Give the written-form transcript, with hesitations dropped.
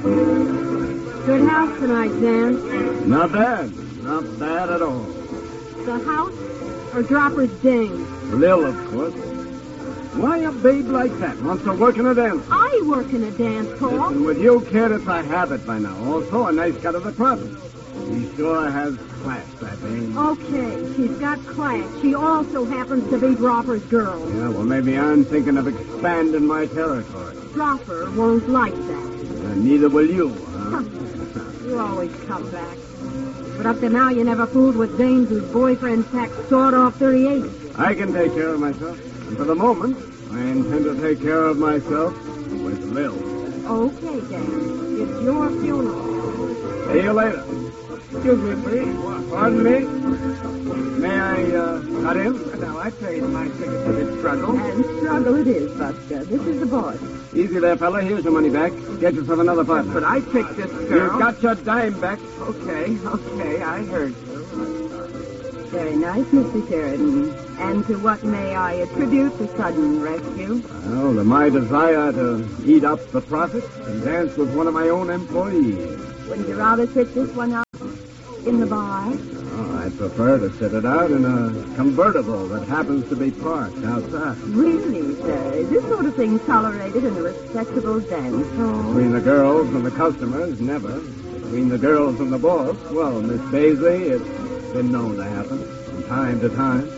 Good house tonight, Dan. Not bad. Not bad at all. The house or Dropper's dame? Lil, of course. Why a babe like that wants to work in a dance hall? I work in a dance hall. Listen, with you, kid, it's a habit by now. Also, a nice cut of the profit. She sure has class, that dame. Okay, she's got class. She also happens to be Dropper's girl. Yeah, well, maybe I'm thinking of expanding my territory. Dropper won't like that. Neither will you, huh? You always come back. But up to now, you never fooled with dames whose boyfriends packed sawed-off 38. I can take care of myself. And for the moment, I intend to take care of myself with Lil. Okay, Dan. It's your funeral. See you later. Excuse me, please. Pardon me? May I, cut in? Now, I paid my ticket for this struggle. And struggle it is, Buster. This is the boss. Easy there, fella. Here's your money back. Get yourself another partner. But I picked this girl. You've got your dime back. Okay, I heard you. Very nice, Mr. Sheridan. And to what may I attribute the sudden rescue? Well, to my desire to eat up the profit and dance with one of my own employees. Wouldn't you rather sit this one out in the bar? Oh, I'd prefer to sit it out in a convertible that happens to be parked outside. Really, sir? Is this sort of thing tolerated in a respectable dance hall? Between the girls and the customers, never. Between the girls and the boss, well, Miss Paisley, it's been known to happen from time to time.